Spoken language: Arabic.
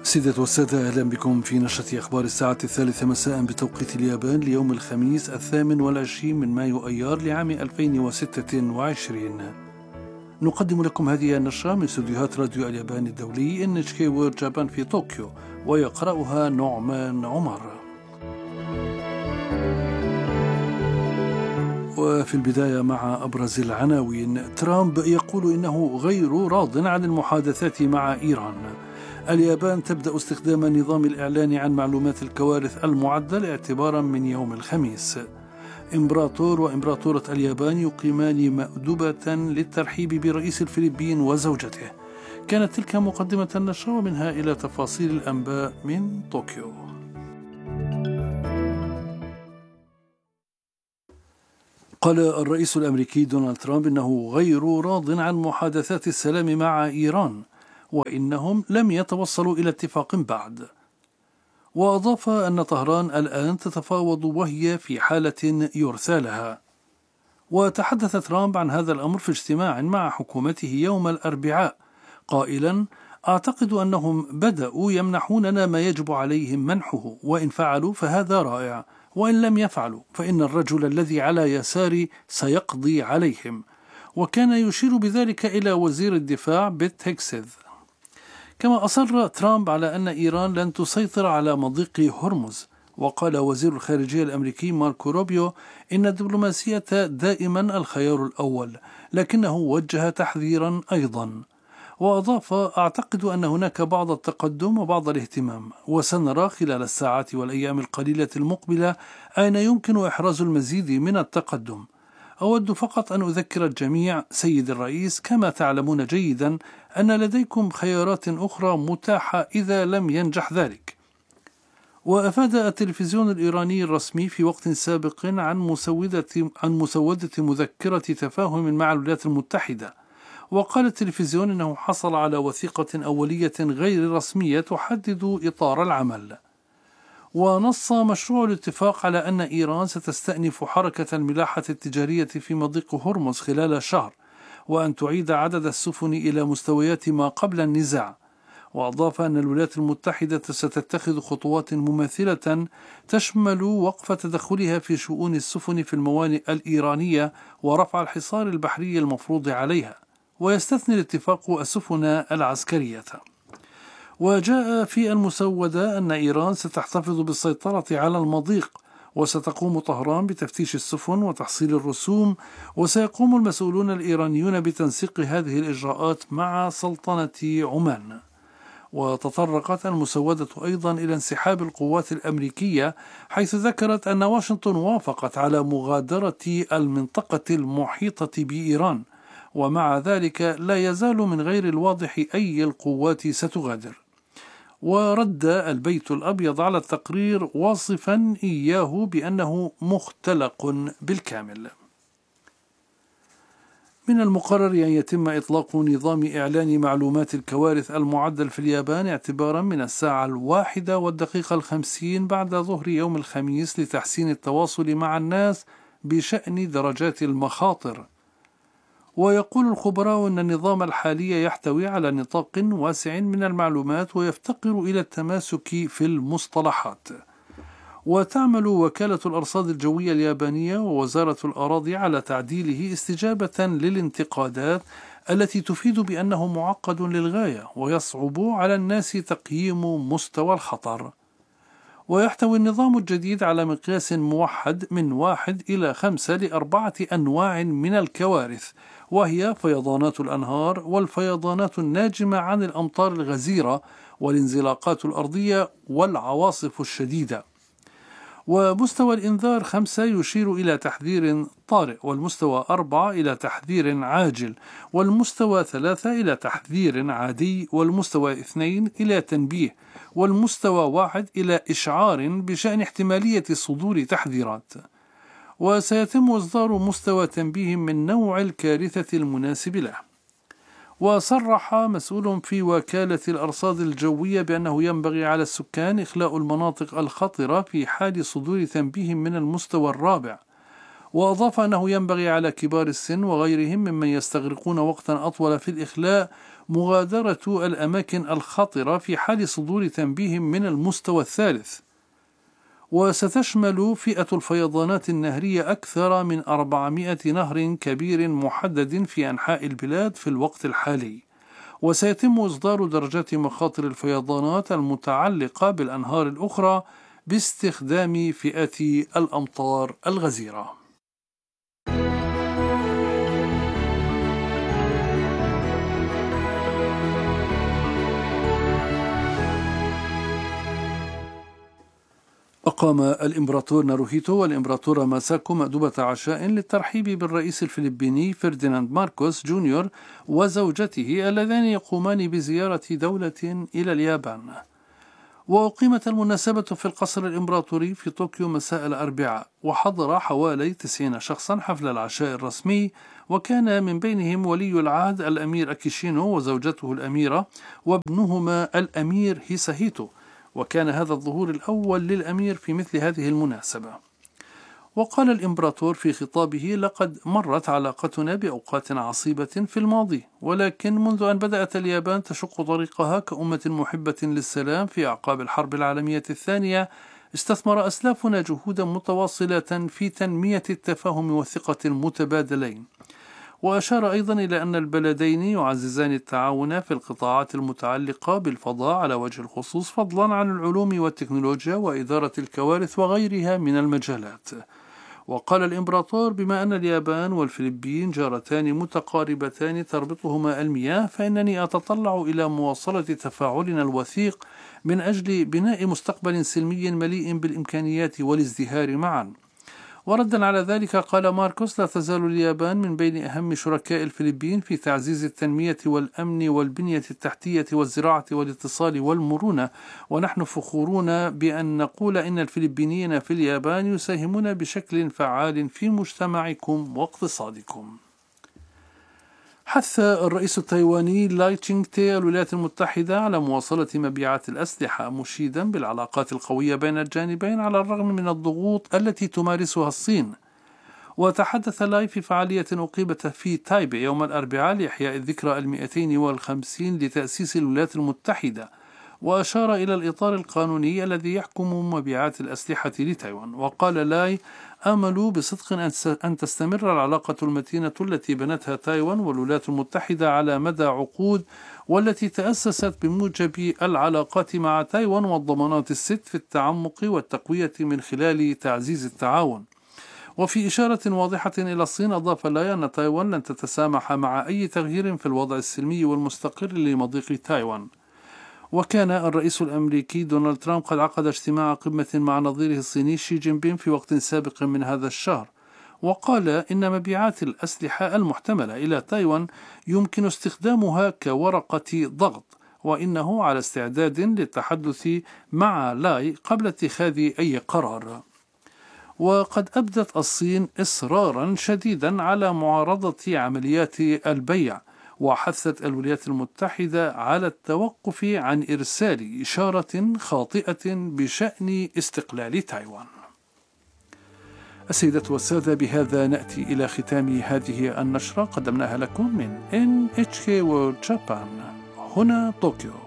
سيدات والسادة، أهلا بكم في نشرة أخبار الساعة 3 مساء بتوقيت اليابان ليوم الخميس 28 من مايو أيار لعام 2026. نقدم لكم هذه النشرة من استديوهات راديو اليابان الدولي NHK World Japan في طوكيو، ويقرأها نعمان عمر. وفي البداية مع أبرز العناوين. ترامب يقول إنه غير راض عن المحادثات مع إيران. اليابان تبدأ استخدام نظام الإعلان عن معلومات الكوارث المعدل اعتبارا من يوم الخميس. إمبراطور وإمبراطورة اليابان يقيمان مأدبة للترحيب برئيس الفلبين وزوجته. كانت تلك مقدمة النشرة، ومنها إلى تفاصيل الأنباء من طوكيو. قال الرئيس الأمريكي دونالد ترامب إنه غير راض عن محادثات السلام مع إيران، وإنهم لم يتوصلوا إلى اتفاق بعد. وأضاف أن طهران الآن تتفاوض وهي في حالة يرثى لها. وتحدث ترامب عن هذا الأمر في اجتماع مع حكومته يوم الأربعاء قائلا: أعتقد أنهم بدأوا يمنحوننا ما يجب عليهم منحه، وإن فعلوا فهذا رائع، وإن لم يفعلوا فإن الرجل الذي على يساري سيقضي عليهم. وكان يشير بذلك إلى وزير الدفاع بيت هيكسيث. كما أصر ترامب على أن إيران لن تسيطر على مضيق هرمز. وقال وزير الخارجية الأمريكي ماركو روبيو إن الدبلوماسية دائما الخيار الأول، لكنه وجه تحذيرا أيضا. وأضاف: أعتقد أن هناك بعض التقدم وبعض الاهتمام، وسنرى خلال الساعات والأيام القليلة المقبلة أين يمكن إحراز المزيد من التقدم. أود فقط أن أذكر الجميع سيد الرئيس، كما تعلمون جيدا أن لديكم خيارات أخرى متاحة إذا لم ينجح ذلك. وأفاد التلفزيون الإيراني الرسمي في وقت سابق عن مسودة مذكرة تفاهم مع الولايات المتحدة. وقال التلفزيون أنه حصل على وثيقة أولية غير رسمية تحدد إطار العمل. ونص مشروع الاتفاق على أن إيران ستستأنف حركة الملاحة التجارية في مضيق هرمز خلال شهر، وأن تعيد عدد السفن إلى مستويات ما قبل النزاع. وأضاف أن الولايات المتحدة ستتخذ خطوات مماثلة تشمل وقف تدخلها في شؤون السفن في الموانئ الإيرانية ورفع الحصار البحري المفروض عليها، ويستثني الاتفاق السفن العسكرية. وجاء في المسودة أن إيران ستحتفظ بالسيطرة على المضيق، وستقوم طهران بتفتيش السفن وتحصيل الرسوم، وسيقوم المسؤولون الإيرانيون بتنسيق هذه الإجراءات مع سلطنة عمان. وتطرقت المسودة أيضا إلى انسحاب القوات الأمريكية، حيث ذكرت أن واشنطن وافقت على مغادرة المنطقة المحيطة بإيران، ومع ذلك لا يزال من غير الواضح أي القوات ستغادر. ورد البيت الأبيض على التقرير واصفا إياه بأنه مختلق بالكامل. من المقرر أن يتم إطلاق نظام إعلان معلومات الكوارث المعدل في اليابان اعتبارا من الساعة 1:50 بعد ظهر يوم الخميس لتحسين التواصل مع الناس بشأن درجات المخاطر. ويقول الخبراء أن النظام الحالي يحتوي على نطاق واسع من المعلومات ويفتقر إلى التماسك في المصطلحات. وتعمل وكالة الأرصاد الجوية اليابانية ووزارة الأراضي على تعديله استجابة للانتقادات التي تفيد بأنه معقد للغاية ويصعب على الناس تقييم مستوى الخطر. ويحتوي النظام الجديد على مقياس موحد من 1 إلى 5 ل4 أنواع من الكوارث، وهي فيضانات الأنهار والفيضانات الناجمة عن الأمطار الغزيرة والانزلاقات الأرضية والعواصف الشديدة. ومستوى الإنذار 5 يشير إلى تحذير طارئ، والمستوى 4 إلى تحذير عاجل، والمستوى 3 إلى تحذير عادي، والمستوى 2 إلى تنبيه، والمستوى 1 إلى إشعار بشأن احتمالية صدور تحذيرات. وسيتم إصدار مستوى تنبيه من نوع الكارثة المناسب له. وصرح مسؤول في وكالة الأرصاد الجوية بأنه ينبغي على السكان إخلاء المناطق الخطرة في حال صدور تنبيه من المستوى الرابع. وأضاف أنه ينبغي على كبار السن وغيرهم ممن يستغرقون وقتا أطول في الإخلاء مغادرة الأماكن الخطرة في حال صدور تنبيه من المستوى الثالث. وستشمل فئة الفيضانات النهرية أكثر من 400 نهر كبير محدد في أنحاء البلاد في الوقت الحالي. وسيتم إصدار درجات مخاطر الفيضانات المتعلقة بالأنهار الأخرى باستخدام فئة الأمطار الغزيرة. أقام الإمبراطور ناروهيتو والإمبراطورة ماساكو مأدبة عشاء للترحيب بالرئيس الفلبيني فرديناند ماركوس جونيور وزوجته اللذان يقومان بزيارة دولة إلى اليابان. وأقيمت المناسبة في القصر الإمبراطوري في طوكيو مساء الأربعاء، وحضر حوالي 90 شخصا حفل العشاء الرسمي، وكان من بينهم ولي العهد الأمير أكيشينو وزوجته الأميرة وابنهما الأمير هيساهيتو. وكان هذا الظهور الأول للأمير في مثل هذه المناسبة. وقال الإمبراطور في خطابه: لقد مرت علاقتنا بأوقات عصيبة في الماضي، ولكن منذ أن بدأت اليابان تشق طريقها كأمة محبة للسلام في أعقاب الحرب العالمية الثانية، استثمر أسلافنا جهودا متواصلة في تنمية التفاهم والثقة المتبادلين. وأشار أيضا إلى أن البلدين يعززان التعاون في القطاعات المتعلقة بالفضاء على وجه الخصوص، فضلا عن العلوم والتكنولوجيا وإدارة الكوارث وغيرها من المجالات. وقال الإمبراطور: بما أن اليابان والفلبين جارتان متقاربتان تربطهما المياه، فإنني أتطلع إلى مواصلة تفاعلنا الوثيق من أجل بناء مستقبل سلمي مليء بالإمكانيات والازدهار معا. وردا على ذلك قال ماركوس: لا تزال اليابان من بين أهم شركاء الفلبين في تعزيز التنمية والأمن والبنية التحتية والزراعة والاتصال والمرونة، ونحن فخورون بأن نقول إن الفلبينيين في اليابان يساهمون بشكل فعال في مجتمعكم واقتصادكم. حث الرئيس التايواني لاي تشينغ تي الولايات المتحدة على مواصلة مبيعات الأسلحة، مشيدا بالعلاقات القوية بين الجانبين على الرغم من الضغوط التي تمارسها الصين. وتحدث لاي في فعالية أقيمت في تايبي يوم الأربعاء لإحياء الذكرى 250 لتأسيس الولايات المتحدة، وأشار إلى الإطار القانوني الذي يحكم مبيعات الأسلحة لتايوان. وقال لاي: آمل بصدق أن تستمر العلاقة المتينة التي بنتها تايوان والولايات المتحدة على مدى عقود، والتي تأسست بموجب العلاقات مع تايوان والضمانات الست في التعمق والتقوية من خلال تعزيز التعاون. وفي إشارة واضحة إلى الصين، أضاف لاي أن تايوان لن تتسامح مع أي تغيير في الوضع السلمي والمستقر لمضيق تايوان. وكان الرئيس الأمريكي دونالد ترامب قد عقد اجتماع قمة مع نظيره الصيني شي جين بين في وقت سابق من هذا الشهر، وقال إن مبيعات الأسلحة المحتملة إلى تايوان يمكن استخدامها كورقة ضغط، وإنه على استعداد للتحدث مع لاي قبل اتخاذ أي قرار. وقد أبدت الصين إصرارا شديدا على معارضة عمليات البيع، وحثت الولايات المتحدة على التوقف عن إرسال إشارة خاطئة بشأن استقلال تايوان. السيدات والسادة، بهذا نأتي إلى ختام هذه النشرة قدمناها لكم من NHK World Japan هنا طوكيو.